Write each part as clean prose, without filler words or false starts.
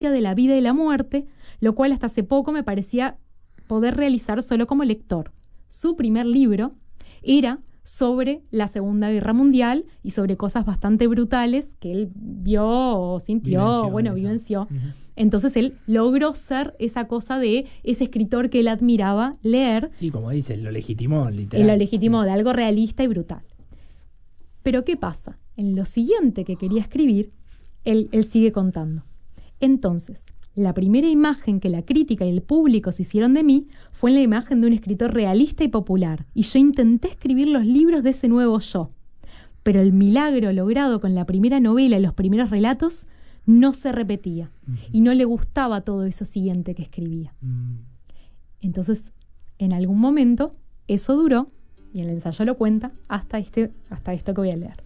de la vida y la muerte, lo cual hasta hace poco me parecía poder realizar solo como lector. Su primer libro era sobre la Segunda Guerra Mundial y sobre cosas bastante brutales que él vio o sintió, vivenció. Uh-huh. Entonces él logró ser esa cosa de ese escritor que él admiraba leer. Sí, como dice, lo legitimó, literal. Lo legitimó, de algo realista y brutal. Pero ¿qué pasa? En lo siguiente que quería escribir, él sigue contando. Entonces, la primera imagen que la crítica y el público se hicieron de mí fue la imagen de un escritor realista y popular, y yo intenté escribir los libros de ese nuevo yo. Pero el milagro logrado con la primera novela y los primeros relatos no se repetía, y no le gustaba todo eso siguiente que escribía. Entonces, en algún momento, eso duró, y el ensayo lo cuenta, hasta esto que voy a leer.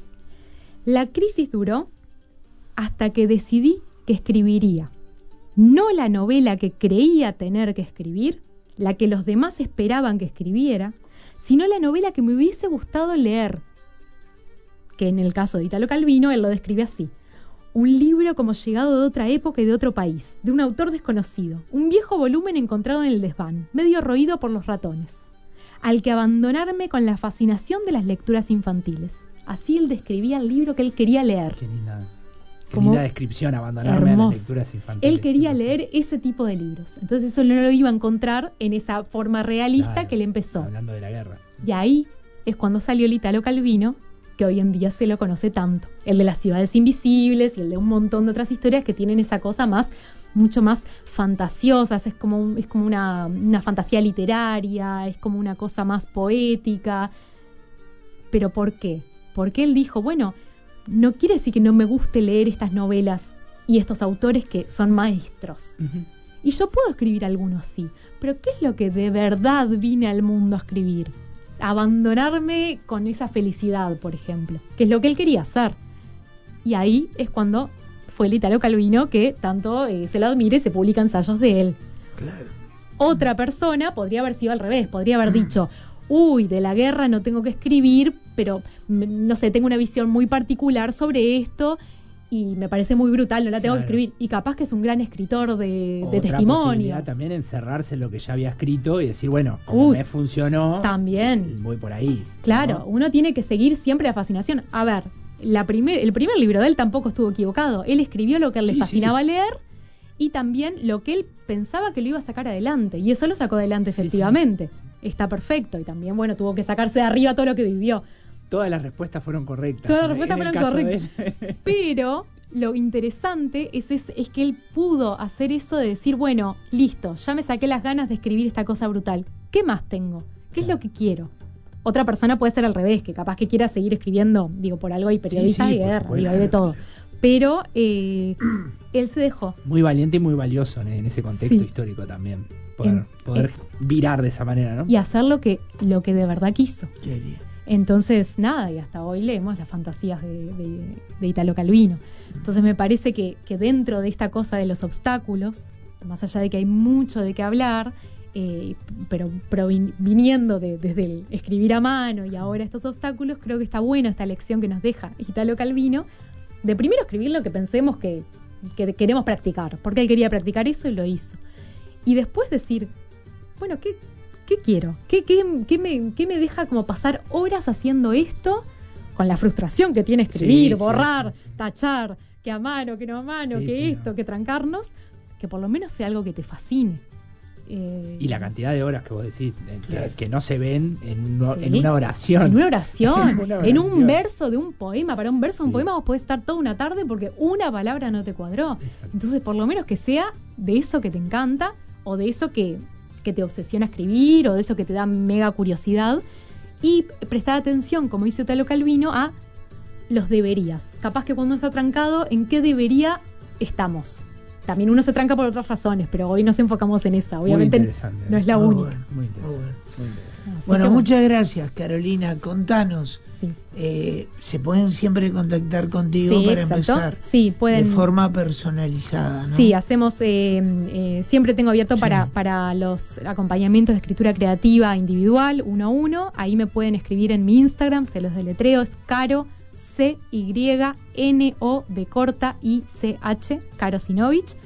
La crisis duró hasta que decidí que escribiría no la novela que creía tener que escribir, la que los demás esperaban que escribiera, sino la novela que me hubiese gustado leer, que en el caso de Italo Calvino él lo describe así: un libro como llegado de otra época y de otro país, de un autor desconocido, un viejo volumen encontrado en el desván, medio roído por los ratones, al que abandonarme con la fascinación de las lecturas infantiles. Así él describía el libro que él quería leer. Qué linda descripción, abandonarme hermoso. A las lecturas infantiles. Él quería leer ese tipo de libros. Entonces eso no lo iba a encontrar en esa forma realista que él empezó. Hablando de la guerra. Y ahí es cuando salió el Italo Calvino, que hoy en día se lo conoce tanto. El de las ciudades invisibles y el de un montón de otras historias que tienen esa cosa mucho más fantasiosa. Es como una fantasía literaria, es como una cosa más poética. ¿Pero por qué? Porque él dijo, bueno, no quiere decir que no me guste leer estas novelas y estos autores que son maestros. Uh-huh. Y yo puedo escribir algunos, sí, pero ¿qué es lo que de verdad vine al mundo a escribir? Abandonarme con esa felicidad, por ejemplo, que es lo que él quería hacer. Y ahí es cuando fue el Italo Calvino que tanto se lo admira y se publican ensayos de él. Claro. Otra persona podría haber sido al revés, podría haber dicho, de la guerra no tengo que escribir, pero no sé, tengo una visión muy particular sobre esto y me parece muy brutal, no la tengo que escribir. Y capaz que es un gran escritor de testimonio. También encerrarse en lo que ya había escrito y decir, bueno, como me funcionó, también voy por ahí. Claro, ¿no? Uno tiene que seguir siempre la fascinación. A ver, el primer libro de él tampoco estuvo equivocado. Él escribió lo que a él le fascinaba leer y también lo que él pensaba que lo iba a sacar adelante. Y eso lo sacó adelante efectivamente. Sí. Está perfecto. Y también, tuvo que sacarse de arriba todo lo que vivió. Todas las respuestas fueron correctas. Todas las respuestas fueron correctas. Pero lo interesante es que él pudo hacer eso de decir, bueno, listo, ya me saqué las ganas de escribir esta cosa brutal. ¿Qué más tengo? ¿Qué es lo que quiero? Otra persona puede ser al revés, que capaz que quiera seguir escribiendo, por algo hay periodistas de guerra, hay de todo. Pero él se dejó. Muy valiente y muy valioso en ese contexto histórico también. Poder virar de esa manera, ¿no? Y hacer lo que de verdad quiso. Qué bien. Entonces, y hasta hoy leemos las fantasías de Italo Calvino. Entonces me parece que dentro de esta cosa de los obstáculos, más allá de que hay mucho de qué hablar, pero viniendo desde el escribir a mano y ahora estos obstáculos, creo que está bueno esta lección que nos deja Italo Calvino, de primero escribir lo que pensemos que queremos practicar, porque él quería practicar eso y lo hizo. Y después decir, bueno, ¿qué quiero? ¿Qué me deja como pasar horas haciendo esto con la frustración que tiene escribir, borrar, tachar, que a mano, que no a mano, que trancarnos, que por lo menos sea algo que te fascine? Y la cantidad de horas que vos decís que no se ven en una oración. En una oración, en un verso de un poema. Para un verso de un poema vos podés estar toda una tarde porque una palabra no te cuadró. Exacto. Entonces, por lo menos que sea de eso que te encanta o de eso que te obsesiona escribir o de eso que te da mega curiosidad. Y prestar atención, como dice Italo Calvino, a los deberías. Capaz que cuando está trancado, ¿en qué debería estamos? También uno se tranca por otras razones, pero hoy nos enfocamos en esa. Obviamente no es la única. Muy interesante. Bueno, muchas gracias, Carolina. Contanos. Se pueden siempre contactar contigo para empezar de forma personalizada, ¿no? Sí, hacemos, siempre tengo abierto para los acompañamientos de escritura creativa individual, 1 a 1. Ahí me pueden escribir en mi Instagram, se los deletreo, es Caro, CYNOBICH, Caro Sinovich.